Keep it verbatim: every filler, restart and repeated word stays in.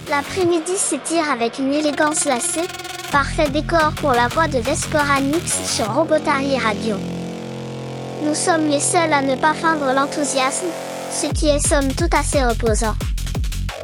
L'après-midi s'étire avec une élégance lacée, parfait décor pour la voix de Vesperanix sur Robotary Radio. Nous sommes les seuls à ne pas feindre l'enthousiasme, ce qui est somme toute assez reposant.